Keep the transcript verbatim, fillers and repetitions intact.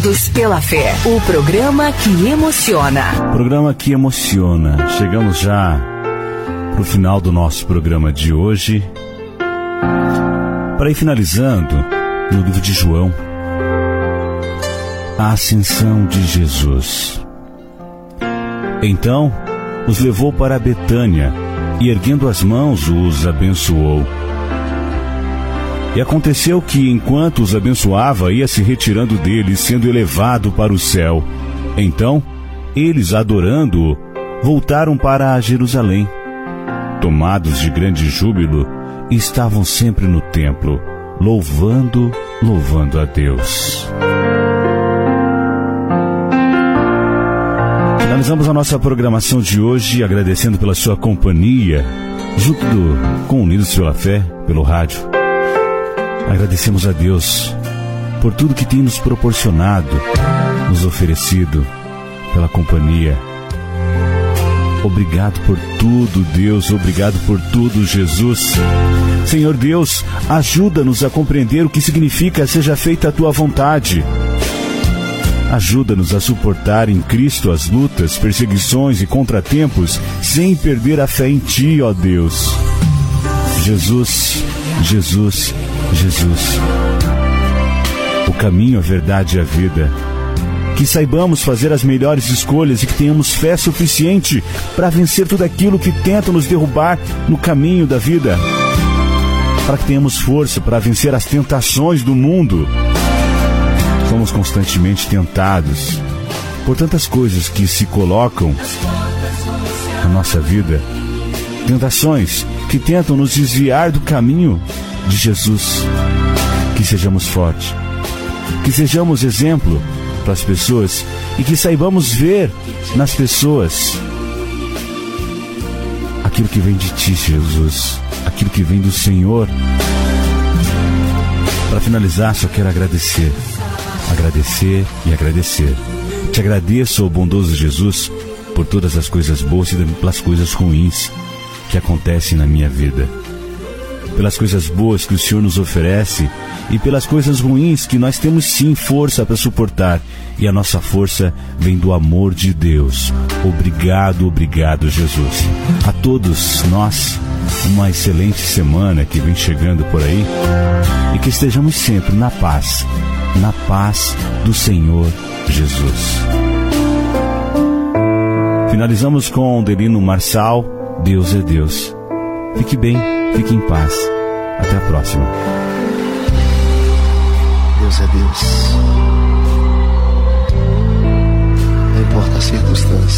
Unidos pela Fé, o programa que emociona. Programa que emociona. Chegamos já para o final do nosso programa de hoje. Para ir finalizando, no livro de João, a ascensão de Jesus. Então, os levou para Betânia e, erguendo as mãos, os abençoou. E aconteceu que, enquanto os abençoava, ia se retirando deles, sendo elevado para o céu. Então, eles, adorando-o, voltaram para Jerusalém. Tomados de grande júbilo, estavam sempre no templo, louvando, louvando a Deus. Finalizamos a nossa programação de hoje, agradecendo pela sua companhia, junto do, com Unidos pela Fé, pelo rádio. Agradecemos a Deus por tudo que tem nos proporcionado, nos oferecido, pela companhia. Obrigado por tudo, Deus. Obrigado por tudo, Jesus. Senhor Deus, ajuda-nos a compreender o que significa seja feita a Tua vontade. Ajuda-nos a suportar em Cristo as lutas, perseguições e contratempos, sem perder a fé em Ti, ó Deus. Jesus, Jesus, Jesus, o caminho, a verdade e a vida. Que saibamos fazer as melhores escolhas e que tenhamos fé suficiente para vencer tudo aquilo que tenta nos derrubar no caminho da vida. Para que tenhamos força para vencer as tentações do mundo. Somos constantemente tentados por tantas coisas que se colocam na nossa vida. Tentações que tentam nos desviar do caminho de Jesus. Que sejamos fortes, que sejamos exemplo para as pessoas e que saibamos ver nas pessoas aquilo que vem de Ti, Jesus, aquilo que vem do Senhor. Para finalizar, só quero agradecer, agradecer e agradecer. Te agradeço, ó bondoso Jesus, por todas as coisas boas e pelas coisas ruins que acontecem na minha vida. Pelas coisas boas que o Senhor nos oferece e pelas coisas ruins que nós temos sim força para suportar. E a nossa força vem do amor de Deus. Obrigado, obrigado, Jesus. A todos nós, uma excelente semana que vem chegando por aí. E que estejamos sempre na paz, na paz do Senhor Jesus. Finalizamos com Delino Marçal, Deus é Deus. Fique bem, fique em paz. Até a próxima. Deus é Deus. Não importa a circunstância.